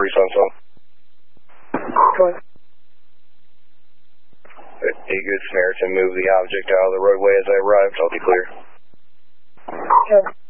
Sunset. Going. A good Samaritan, move the object out of the roadway as I arrived. I'll be clear. Okay.